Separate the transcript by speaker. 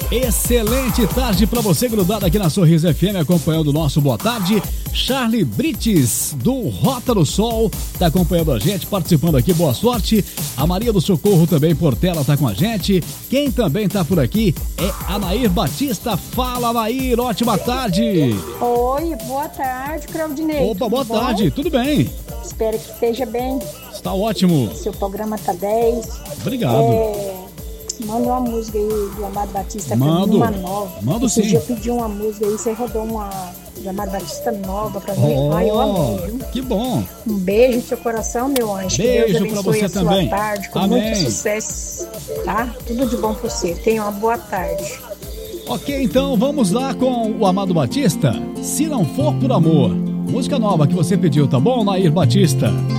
Speaker 1: Excelente tarde para você grudado aqui na Sorriso FM, acompanhando o nosso Boa Tarde. Charlie Brites, do Rota do Sol, tá acompanhando a gente, participando aqui, boa sorte. A Maria do Socorro também, Portela, tá com a gente. Quem também tá por aqui é a Nair Batista. Fala, Nair, ótima tarde.
Speaker 2: Oi, boa tarde, Claudinei.
Speaker 1: Opa, boa tarde, tudo bem?
Speaker 2: Espero que esteja bem.
Speaker 1: Está ótimo.
Speaker 2: Seu programa tá 10.
Speaker 1: Obrigado.
Speaker 2: Manda uma música aí do Amado Batista.
Speaker 1: Mando.
Speaker 2: Uma nova.
Speaker 1: Mando sim.
Speaker 2: Eu pedi uma música aí, você rodou uma do Amado Batista nova pra mim. Ai, eu amei, viu?
Speaker 1: Que bom.
Speaker 2: Um beijo no seu coração, meu anjo.
Speaker 1: Beijo
Speaker 2: que Deus
Speaker 1: pra
Speaker 2: abençoe
Speaker 1: você
Speaker 2: a sua
Speaker 1: também.
Speaker 2: tarde, com
Speaker 1: Amém.
Speaker 2: muito sucesso, tá? Tudo de bom pra você. Tenha uma boa tarde.
Speaker 1: Ok, então vamos lá com o Amado Batista. Se não for por amor. Música nova que você pediu, tá bom, Nair Batista?